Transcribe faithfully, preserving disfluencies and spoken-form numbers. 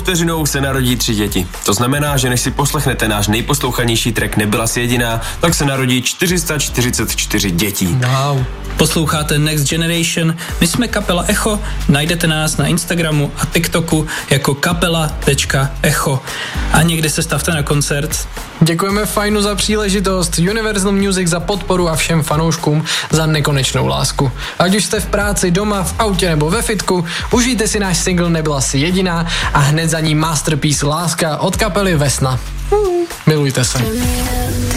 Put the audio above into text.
vteřinou se narodí tři děti. To znamená, že než si poslechnete náš nejposlouchanější track Nebyla jsi jediná, tak se narodí čtyři sta čtyřicet čtyři dětí. Wow. Posloucháte Next Generation, my jsme kapela Echo, najdete nás na Instagramu a TikToku jako kapela.echo a někdy se stavte na koncert. Děkujeme Fajnu za příležitost, Universal Music za podporu a všem fanouškům za nekonečnou lásku. Ať už jste v práci, doma, v autě nebo ve fitku, užijte si náš single Nebyla jsi jediná a hned za ní masterpiece Láska od kapely Vesna. Milujte se.